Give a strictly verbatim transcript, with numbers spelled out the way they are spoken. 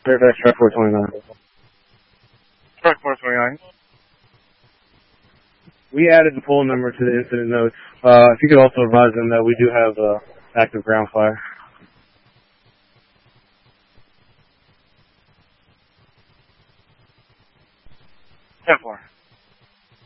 Fairfax, track four twenty-nine. Track four twenty-nine. We added the poll number to the incident notes. Uh, if you could also advise them that we do have uh, active ground fire. ten four.